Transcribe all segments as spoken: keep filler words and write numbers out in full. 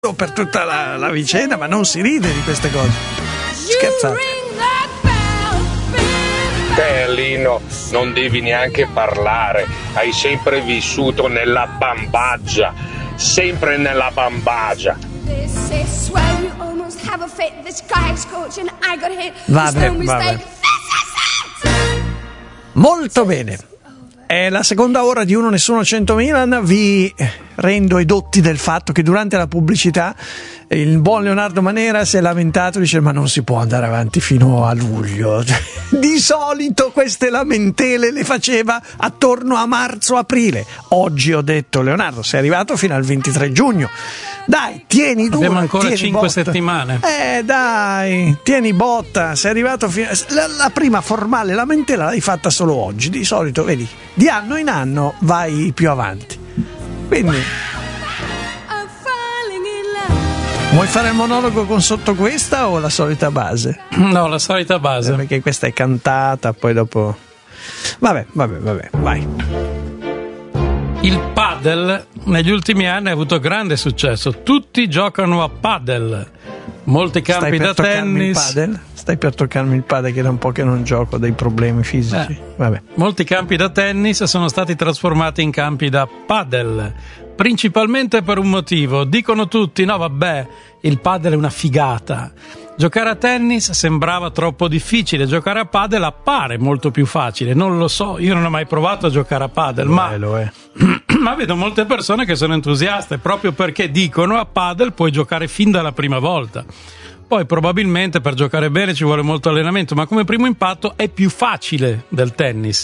per tutta la, la vicenda, ma non si ride di queste cose. Scherzate. Te, Lino, non devi neanche parlare, hai sempre vissuto nella bambagia, sempre nella bambagia. Vabbè, vabbè. Molto bene. È la seconda ora di Uno Nessuno cento Milan. Vi rendo edotti del fatto che durante la pubblicità il buon Leonardo Manera si è lamentato, dice: ma non si può andare avanti fino a luglio. Di solito queste lamentele le faceva attorno a marzo-aprile. Oggi ho detto: Leonardo, sei arrivato fino al ventitré giugno. Dai, tieni duro. Abbiamo ancora cinque settimane. Eh, dai, tieni botta. Sei arrivato fino. La, la prima formale lamentela l'hai fatta solo oggi. Di solito, vedi, di anno in anno vai più avanti. Quindi. Vuoi fare il monologo con sotto questa o la solita base? No, la solita base. Eh, perché questa è cantata, poi dopo. Vabbè, vabbè, vabbè, vai. Il padel negli ultimi anni ha avuto grande successo. Tutti giocano a padel. Molti campi da tennis. Il padel? Stai per toccarmi il padel, che da un po' che non gioco, ho dei problemi fisici. Eh. Vabbè. Molti campi da tennis sono stati trasformati in campi da padel, principalmente per un motivo. Dicono tutti: no vabbè, il padel è una figata. Giocare a tennis sembrava troppo difficile, giocare a padel appare molto più facile. Non lo so, io non ho mai provato a giocare a padel, lo ma è, lo è. ma vedo molte persone che sono entusiaste proprio perché dicono: a padel puoi giocare fin dalla prima volta. Poi probabilmente per giocare bene ci vuole molto allenamento, ma come primo impatto è più facile del tennis.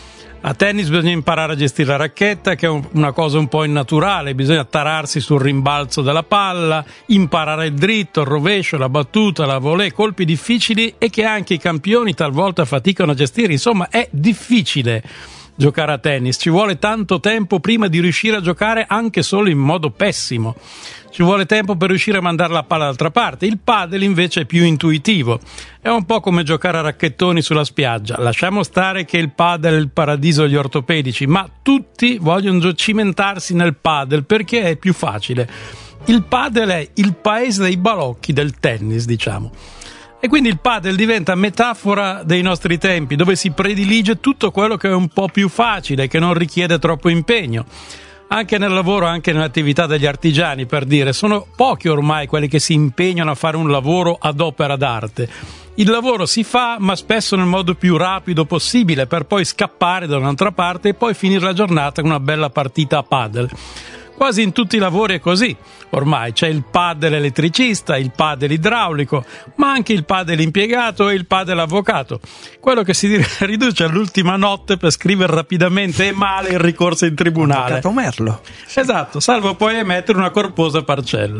A tennis bisogna imparare a gestire la racchetta, che è una cosa un po' innaturale, bisogna tararsi sul rimbalzo della palla, imparare il dritto, il rovescio, la battuta, la volée, colpi difficili e che anche i campioni talvolta faticano a gestire. Insomma, è difficile giocare a tennis, ci vuole tanto tempo prima di riuscire a giocare anche solo in modo pessimo. Ci vuole tempo per riuscire a mandare la palla dall'altra parte. Il padel invece è più intuitivo. È un po' come giocare a racchettoni sulla spiaggia. Lasciamo stare che il padel è il paradiso degli ortopedici, ma tutti vogliono cimentarsi nel padel perché è più facile. Il padel è il paese dei balocchi del tennis, diciamo. E quindi il padel diventa metafora dei nostri tempi, dove si predilige tutto quello che è un po' più facile, che non richiede troppo impegno. Anche nel lavoro, anche nell'attività degli artigiani, per dire, sono pochi ormai quelli che si impegnano a fare un lavoro ad opera d'arte. Il lavoro si fa, ma spesso nel modo più rapido possibile, per poi scappare da un'altra parte e poi finire la giornata con una bella partita a padel. Quasi in tutti i lavori è così. Ormai c'è il padel elettricista, il padel idraulico, ma anche il padel impiegato e il padel avvocato. Quello che si riduce all'ultima notte per scrivere rapidamente e male il ricorso in tribunale. Avvocato Merlo. Esatto, salvo poi emettere una corposa parcella.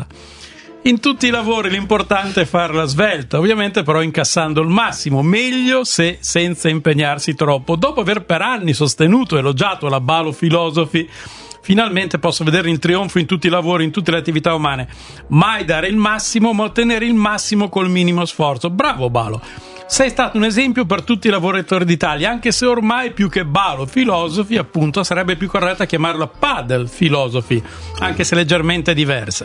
In tutti i lavori l'importante è farla svelta, ovviamente però incassando il massimo, meglio se senza impegnarsi troppo. Dopo aver per anni sostenuto e elogiato la Balo Philosophy, finalmente posso vedere il trionfo in tutti i lavori, in tutte le attività umane. Mai dare il massimo, ma ottenere il massimo col minimo sforzo. Bravo Balo! Sei stato un esempio per tutti i lavoratori d'Italia, anche se ormai più che Balo Philosophy, appunto, sarebbe più corretta chiamarla Padel Philosophy, anche se leggermente diversa.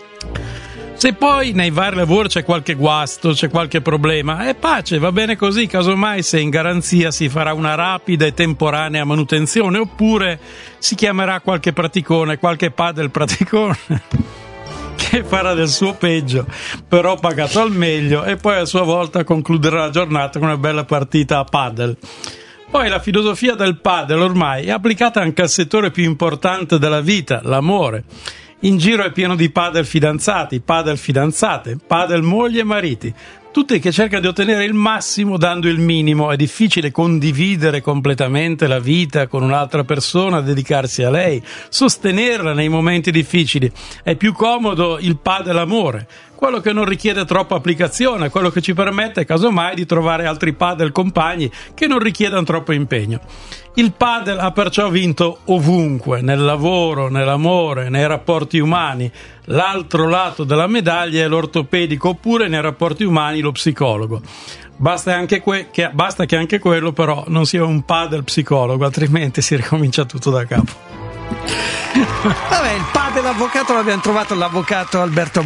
Se poi nei vari lavori c'è qualche guasto, c'è qualche problema, è pace, va bene così, casomai se in garanzia si farà una rapida e temporanea manutenzione, oppure si chiamerà qualche praticone, qualche padel praticone che farà del suo peggio, però pagato al meglio, e poi a sua volta concluderà la giornata con una bella partita a padel. Poi la filosofia del padel ormai è applicata anche al settore più importante della vita, l'amore. In giro è pieno di padel fidanzati, padel fidanzate, padel mogli e mariti, tutti che cercano di ottenere il massimo dando il minimo. È difficile condividere completamente la vita con un'altra persona, dedicarsi a lei, sostenerla nei momenti difficili. È più comodo il padel amore, quello che non richiede troppa applicazione, quello che ci permette casomai di trovare altri padel compagni che non richiedano troppo impegno. Il padel ha perciò vinto ovunque, nel lavoro, nell'amore, nei rapporti umani. L'altro lato della medaglia è l'ortopedico, oppure nei rapporti umani lo psicologo. Basta, anche que- che, basta che anche quello però non sia un padel psicologo, altrimenti si ricomincia tutto da capo. Vabbè, il padre dell'avvocato l'abbiamo trovato, l'avvocato Alberto